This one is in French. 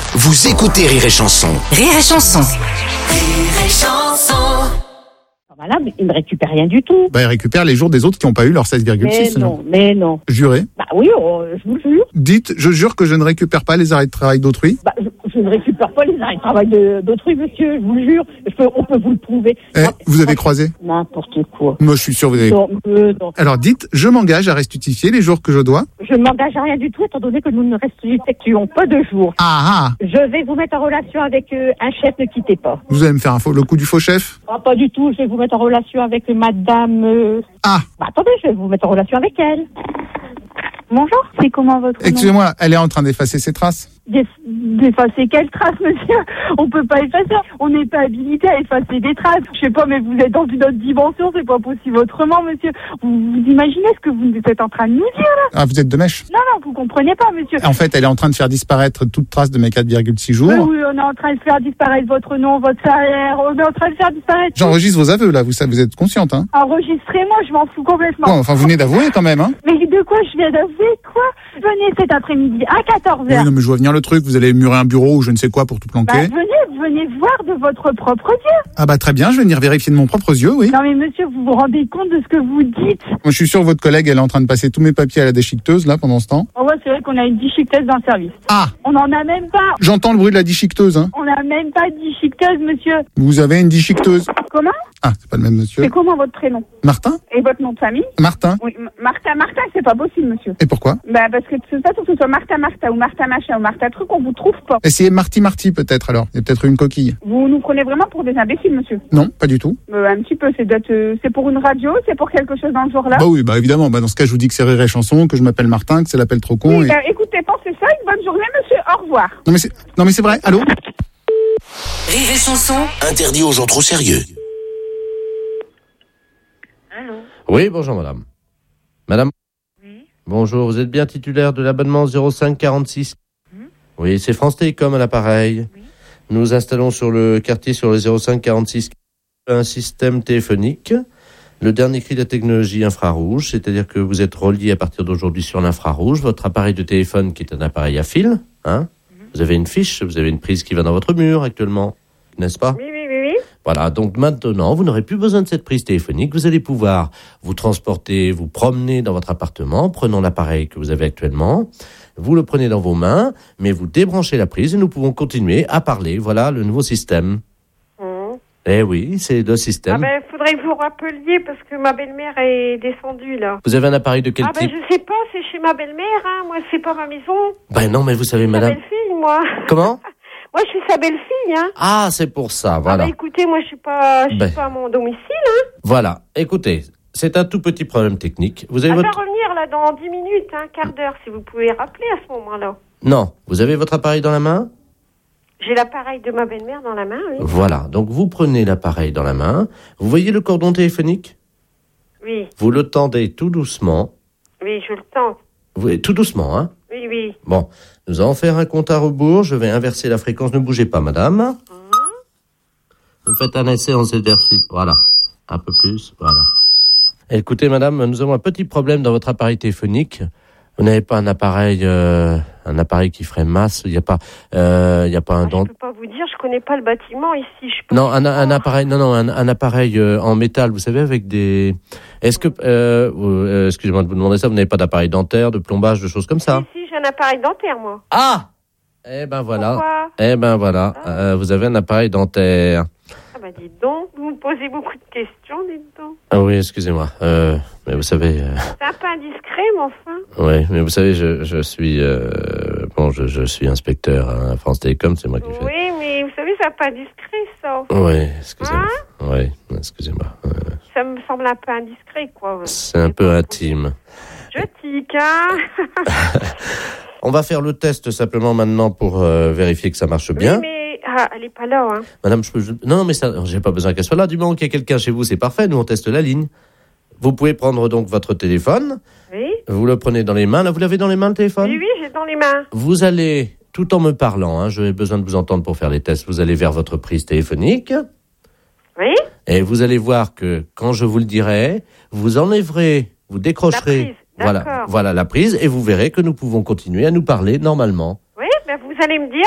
Vous écoutez Rire et Chanson. Rire et Chanson. Rire et Chanson. Voilà, mais il ne récupère rien du tout. Bah, il récupère les jours des autres qui n'ont pas eu leur 16,6. Mais non. Jurez. Bah oui, je vous le jure. Dites, je jure que je ne récupère pas les arrêts de travail d'autrui. Bah, je ne récupère pas les arrêts de travail d'autrui, monsieur, je vous le jure. On peut vous le prouver. Vous avez croisé? N'importe quoi. Moi, je suis sûr que vous avez... Non. Alors dites, je m'engage à restituer les jours que je dois. Je ne m'engage à rien du tout, étant donné que nous ne restituons pas de jours. Ah. Je vais vous mettre en relation avec un chef, ne quittez pas. Vous allez me faire le coup du faux chef? Ah, pas du tout, je vais vous mettre en relation avec madame... Ah. Bah, attendez, je vais vous mettre en relation avec elle. Bonjour, c'est comment votre nom? Excusez-moi, elle est en train d'effacer ses traces. D'effacer quelles traces, monsieur? On peut pas effacer. On n'est pas habilité à effacer des traces. Je sais pas, mais vous êtes dans une autre dimension. C'est pas possible autrement, monsieur. Vous imaginez ce que vous êtes en train de nous dire, là? Ah, vous êtes de mèche? Non, vous comprenez pas, monsieur. En fait, elle est en train de faire disparaître toute trace de mes 4,6 jours. Oui, on est en train de faire disparaître votre nom, votre salaire. On est en train de faire disparaître... J'enregistre vos aveux, là. Vous êtes consciente, hein? Enregistrez-moi, je m'en fous complètement. Bon, enfin, vous venez d'avouer, quand même, hein? Mais de quoi je viens d'avouer, quoi? Venez cet après-midi à 14h. Oui, non, mais je vois venir le truc. Vous allez murer un bureau ou je ne sais quoi pour tout planquer. Bah, venez voir de votre propre yeux. Ah bah très bien, je vais venir vérifier de mon propre yeux, oui. Non mais monsieur, vous vous rendez compte de ce que vous dites? Moi, je suis sûr que votre collègue, elle est en train de passer tous mes papiers à la déchiqueteuse, là, pendant ce temps. Oh ouais, c'est vrai qu'on a une déchiqueteuse dans le service. Ah! On n'en a même pas. J'entends le bruit de la déchiqueteuse, hein. On n'a même pas de déchiqueteuse, monsieur. Vous avez une déchiqueteuse. Comment? Ah, c'est pas le même monsieur. C'est comment votre prénom? Martin? Et votre nom de famille? Martin. Oui, Martin, c'est pas possible, monsieur. Et pourquoi? Bah, parce que de toute façon, que ce soit Martin ou Martin machin ou Martin truc, on vous trouve pas. Essayez Marty peut-être, alors. Il y a peut-être une coquille. Vous nous prenez vraiment pour des imbéciles, monsieur? Non, pas du tout. Un petit peu, c'est pour une radio, c'est pour quelque chose dans le genre là? Bah oui, bah évidemment. Bah dans ce cas, je vous dis que c'est Rire et Chanson, que je m'appelle Martin, que c'est l'appel trop con. Oui, bah, écoutez, pensez ça, une bonne journée, monsieur, au revoir. Non mais c'est vrai, allô? Rire et Chanson. Interdit aux gens trop sérieux. Allô? Oui, bonjour madame. Madame? Oui. Bonjour, vous êtes bien titulaire de l'abonnement 05 46 Oui, c'est France Télécom à l'appareil. Oui. Nous installons sur le quartier, sur le 05 46, un système téléphonique. Le dernier cri de la technologie infrarouge, c'est-à-dire que vous êtes relié à partir d'aujourd'hui sur l'infrarouge. Votre appareil de téléphone qui est un appareil à fil, hein. Vous avez une fiche, vous avez une prise qui va dans votre mur actuellement, n'est-ce pas? Oui. Voilà, donc maintenant, vous n'aurez plus besoin de cette prise téléphonique. Vous allez pouvoir vous transporter, vous promener dans votre appartement, prenant l'appareil que vous avez actuellement. Vous le prenez dans vos mains, mais vous débranchez la prise et nous pouvons continuer à parler. Voilà le nouveau système. Eh oui, c'est le système. Faudrait que vous rappeliez parce que ma belle-mère est descendue, là. Vous avez un appareil de quel type? Je sais pas, c'est chez ma belle-mère, hein. Moi, c'est pas ma maison. Non, mais vous savez, madame... Sa belle-fille, moi. Comment? Moi, je suis sa belle-fille, hein. Ah, c'est pour ça, voilà. Écoutez, moi, je suis pas à mon domicile, hein. Voilà, écoutez, c'est un tout petit problème technique. Vous avez Elle va revenir, là, dans 10 minutes, un quart d'heure, si vous pouvez rappeler à ce moment-là. Non, vous avez votre appareil dans la main? J'ai l'appareil de ma belle-mère dans la main, oui. Voilà, donc vous prenez l'appareil dans la main. Vous voyez le cordon téléphonique? Oui. Vous le tendez tout doucement. Oui, je le tends. Tout doucement, hein? Oui. Bon, nous allons faire un compte à rebours. Je vais inverser la fréquence. Ne bougez pas, madame. Vous faites un essai en exercice. Voilà. Un peu plus. Voilà. Écoutez, madame, nous avons un petit problème dans votre appareil téléphonique. Vous n'avez pas un appareil qui ferait masse. Il n'y a pas un dent. Je peux pas vous dire. Je connais pas le bâtiment ici. Non, un appareil. Non, un appareil en métal. Vous savez, avec des. Est-ce que, excusez-moi de vous demander ça. Vous n'avez pas d'appareil dentaire, de plombage, de choses comme ça? Si, j'ai un appareil dentaire, moi. Ah! Eh ben voilà. Pourquoi? Eh ben voilà. Vous avez un appareil dentaire. Ah bah dites donc, vous me posez beaucoup de questions, dites donc. Ah oui, excusez-moi. Mais vous savez... C'est un peu indiscret, mais enfin. Oui, mais vous savez, je suis... je suis inspecteur à France Télécom, c'est moi qui fais... Oui, mais vous savez, c'est pas discret, ça. Oui, excusez-moi. Oui, excusez-moi. Ça me semble un peu indiscret, quoi. C'est un peu intime. Je tique, hein. On va faire le test simplement maintenant pour vérifier que ça marche bien. Oui, mais elle est pas là, hein. Madame, non, mais ça, j'ai pas besoin qu'elle soit là. Du moment qu'il y a quelqu'un chez vous, c'est parfait. Nous, on teste la ligne. Vous pouvez prendre donc votre téléphone. Oui. Vous le prenez dans les mains. Là, vous l'avez dans les mains, le téléphone? Oui, j'ai dans les mains. Vous allez, tout en me parlant, hein, j'ai besoin de vous entendre pour faire les tests, vous allez vers votre prise téléphonique. Oui. Et vous allez voir que, quand je vous le dirai, vous enlèverez, vous décrocherez. La prise, voilà la prise, et vous verrez que nous pouvons continuer à nous parler normalement. Oui, vous allez me dire